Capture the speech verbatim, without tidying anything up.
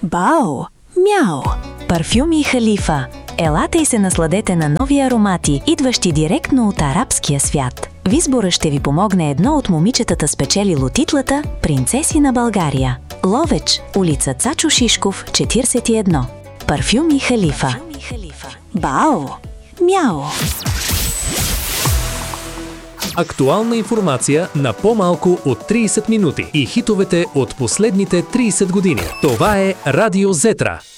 Бао! Мяу! Парфюми Халифа. Елате и се насладете на нови аромати, идващи директно от арабския свят. В избора ще ви помогне едно от момичетата спечелило титлата «Принцеси на България». Ловеч, улица Цачо Шишков, четиридесет и едно. Парфюми Халифа. Бао! Мяу! Актуална информация на по-малко от тридесет минути и хитовете от последните тридесет години. Това е Радио Зетра.